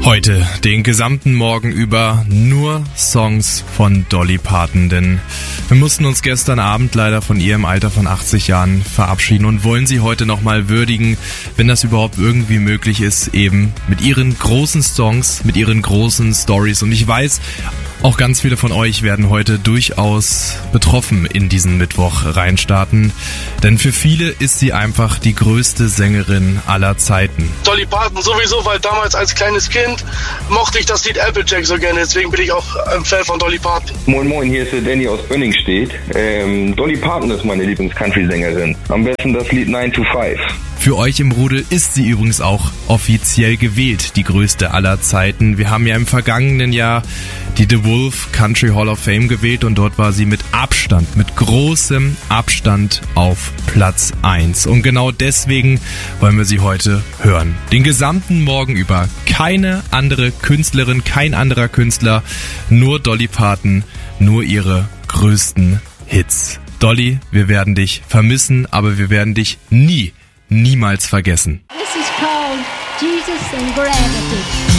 Heute, den gesamten Morgen über, nur Songs von Dolly Parton, denn wir mussten uns gestern Abend leider von ihr im Alter von 80 Jahren verabschieden und wollen sie heute nochmal würdigen, wenn das überhaupt irgendwie möglich ist, eben mit ihren großen Songs, mit ihren großen Stories. Und ich weiß, auch ganz viele von euch werden heute durchaus betroffen in diesen Mittwoch reinstarten, denn für viele ist sie einfach die größte Sängerin aller Zeiten. Dolly Parton sowieso, weil damals als kleines Kind mochte ich das Lied Applejack so gerne, deswegen bin ich auch ein Fan von Dolly Parton. Moin Moin, hier ist der Danny aus Bönningstedt. Dolly Parton ist meine Lieblings-Country-Sängerin. Am besten das Lied 9 to 5. Für euch im Rudel ist sie übrigens auch offiziell gewählt, die größte aller Zeiten. Wir haben ja im vergangenen Jahr die The Wolf Country Hall of Fame gewählt und dort war sie mit Abstand, mit großem Abstand auf Platz 1. Und genau deswegen wollen wir sie heute hören. Den gesamten Morgen über. Keine andere Künstlerin, kein anderer Künstler, nur Dolly Parton, nur ihre größten Hits. Dolly, wir werden dich vermissen, aber wir werden dich niemals vergessen. This is called Jesus and Gravity.